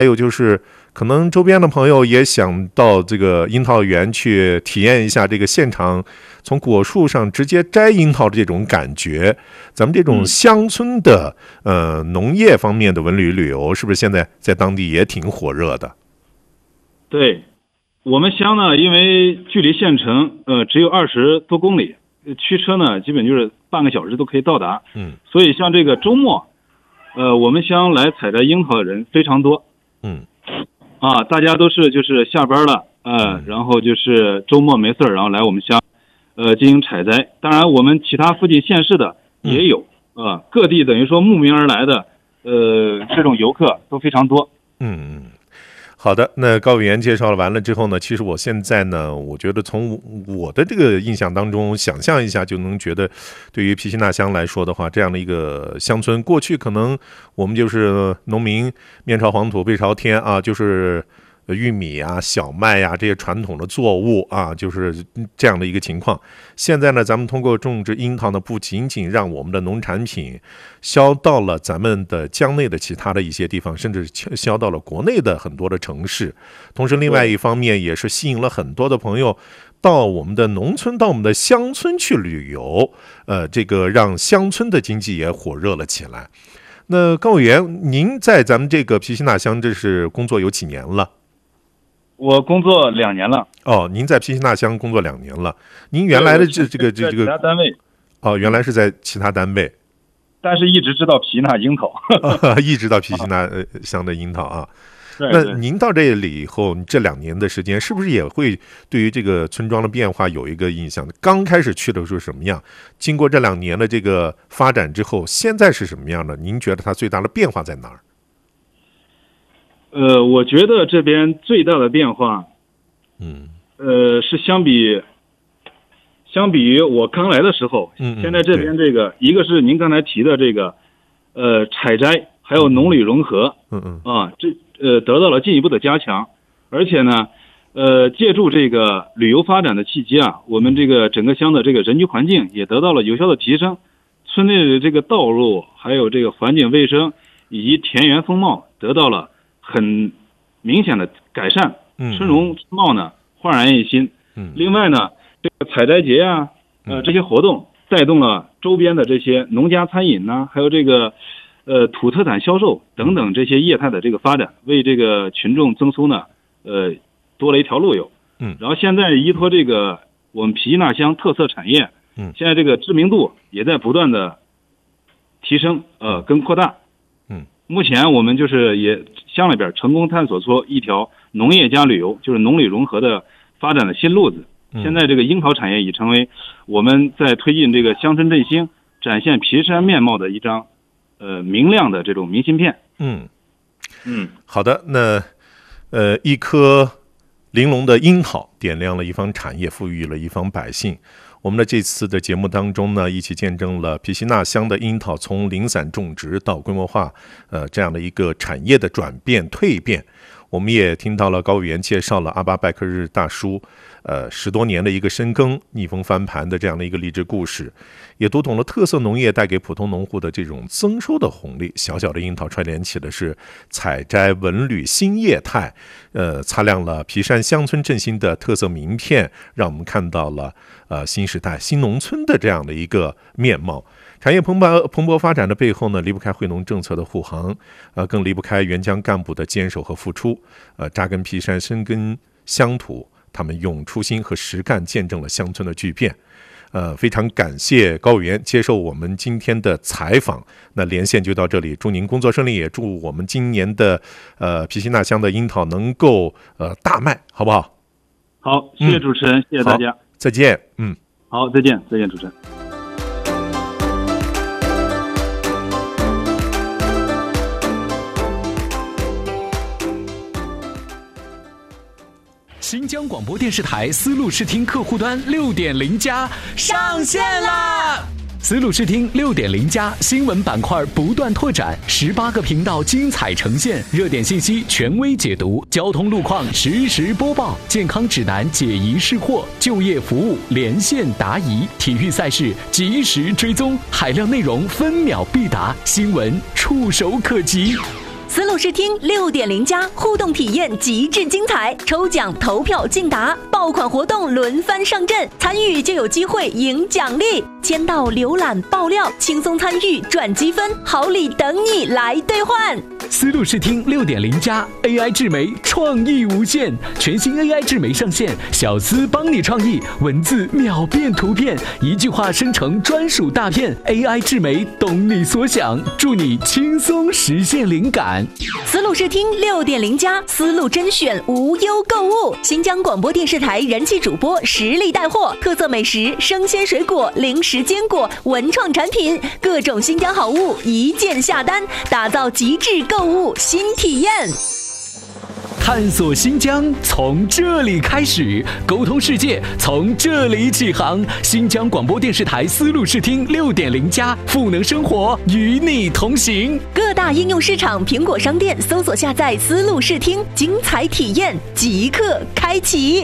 还有就是可能周边的朋友也想到这个樱桃园去体验一下这个现场从果树上直接摘樱桃的这种感觉。咱们这种乡村的农业方面的文旅游，是不是现在在当地也挺火热的？ 对，我们乡呢，因为距离县城只有20多公里，驱车呢基本就是半个小时都可以到达。所以像这个周末，我们乡来采摘樱桃的人非常多。大家都是就是下班了，然后就是周末没事然后来我们乡，进行采摘。当然，我们其他附近县市的也有，各地等于说慕名而来的，这种游客都非常多。 好的，那高委员介绍了完了之后呢，其实我现在呢，我觉得从我的这个印象当中想象一下，就能觉得对于皮西纳乡来说的话，这样的一个乡村，过去可能我们就是农民面朝黄土背朝天啊，就是玉米啊、小麦啊这些传统的作物啊，就是这样的一个情况。现在呢，咱们通过种植樱桃呢，不仅仅让我们的农产品销到了咱们的疆内的其他的一些地方，甚至销到了国内的很多的城市。同时，另外一方面也是吸引了很多的朋友到我们的农村、到我们的乡村去旅游。这个让乡村的经济也火热了起来。那高委员，您在咱们这个皮西纳乡这是工作有几年了？ 我工作2年了。 您在皮西纳乡工作2年了。您原来的这个其他单位。 原来是在其他单位， 但是一直知道皮西纳樱桃。 一直到皮西纳乡的樱桃啊。 对。 那您到这里以后，这2年的时间，是不是也会对于这个村庄的变化有一个印象？刚开始去的时候什么样？经过这2年的这个发展之后，现在是什么样的？您觉得它最大的变化在哪儿？ 我觉得这边最大的变化，是相比于我刚来的时候，现在这边这个一个是您刚才提的这个，采摘还有农旅融合，得到了进一步的加强，而且呢，借助这个旅游发展的契机啊，我们这个整个乡的这个人居环境也得到了有效的提升，村内的这个道路还有这个环境卫生以及田园风貌得到了很明显的改善，春容春貌呢焕然一新。另外呢，这个采摘节啊，这些活动带动了周边的这些农家餐饮呐，还有这个土特产销售等等这些业态的这个发展，为这个群众增收呢多了一条路由。然后现在依托这个我们皮西纳乡特色产业，现在这个知名度也在不断的提升跟扩大。目前我们就是也乡里边成功探索出一条农业加旅游，就是农旅融合的发展的新路子。现在这个樱桃产业已成为我们在推进这个乡村振兴、展现皮山面貌的一张明亮的这种明信片。 好的，那一颗玲珑的樱桃点亮了一方产业，富裕了一方百姓。我们的这次的节目当中呢，一起见证了皮西纳乡的樱桃从零散种植到规模化，这样的一个产业的转变蜕变。我们也听到了高委员介绍了阿巴拜克日大叔10多年的一个深耕、逆风翻盘的这样的一个励志故事，也读懂了特色农业带给普通农户的这种增收的红利。小小的樱桃串联起的是采摘文旅新业态，擦亮了皮山乡村振兴的特色名片，让我们看到了新时代新农村的这样的一个面貌。产业蓬勃发展的背后呢，离不开惠农政策的护航，更离不开原乡干部的坚守和付出。扎根皮山，深耕乡土，他们用初心和实干见证了乡村的巨变。非常感谢高委员接受我们今天的采访。那连线就到这里，祝您工作顺利，也祝我们今年的皮西纳乡的樱桃能够大卖，好不好？ 好，谢谢主持人，谢谢大家， 再见。 好，再见，主持人。 新疆广播电视台丝路视听客户端6.0+上线啦！丝路视听6.0+新闻板块不断拓展，18个频道精彩呈现，热点信息权威解读，交通路况实时播报，健康指南解疑释惑，就业服务连线答疑，体育赛事及时追踪，海量内容分秒必达，新闻触手可及。 丝路视听6.0+互动体验极致精彩，抽奖投票竞答，爆款活动轮番上阵，参与就有机会赢奖励。签到、浏览、爆料，轻松参与赚积分，好礼等你来兑换。 丝路视听6.0+ AI 智媒创意无限，全新 AI 智媒上线，小丝帮你创意，文字秒变图片，一句话生成专属大片 ，AI 智媒懂你所想，助你轻松实现灵感。 丝路视听6.0+丝路甄选无忧购物，新疆广播电视台人气主播实力带货，特色美食、生鲜水果、零食坚果、文创产品，各种新疆好物一键下单，打造极致购物新体验。 探索新疆从这里开始，沟通世界从这里起航。新疆广播电视台丝路视听6.0+赋能生活，与你同行。 各大应用市场、苹果商店搜索下载丝路视听，精彩体验即刻开启。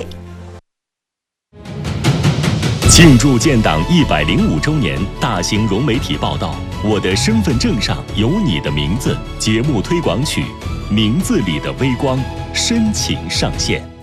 庆祝建党105周年大型融媒体报道，我的身份证上有你的名字节目推广曲《名字里的微光》深情上线。